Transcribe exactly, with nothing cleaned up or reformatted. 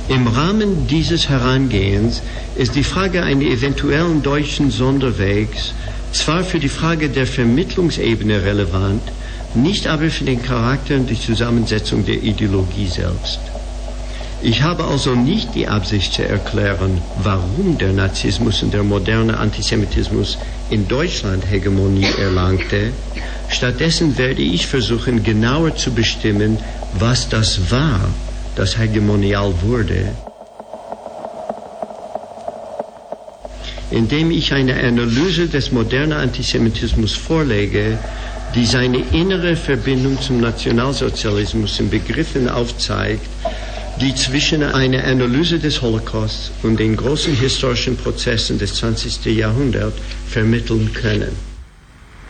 Im Rahmen dieses Herangehens ist die Frage eines eventuellen deutschen Sonderwegs zwar für die Frage der Vermittlungsebene relevant, nicht aber für den Charakter und die Zusammensetzung der Ideologie selbst. Ich habe also nicht die Absicht zu erklären, warum der Nazismus und der moderne Antisemitismus in Deutschland Hegemonie erlangte. Stattdessen werde ich versuchen, genauer zu bestimmen, was das war, das hegemonial wurde, indem ich eine Analyse des modernen Antisemitismus vorlege, die seine innere Verbindung zum Nationalsozialismus in Begriffen aufzeigt, die zwischen einer Analyse des Holocaust und den großen historischen Prozessen des zwanzigsten Jahrhunderts vermitteln können.